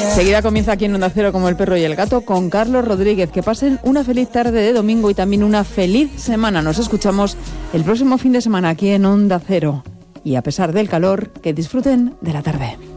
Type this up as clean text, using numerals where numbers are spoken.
Seguida comienza aquí en Onda Cero como el perro y el gato con Carlos Rodríguez. Que pasen una feliz tarde de domingo y también una feliz semana. Nos escuchamos el próximo fin de semana aquí en Onda Cero. Y a pesar del calor, que disfruten de la tarde.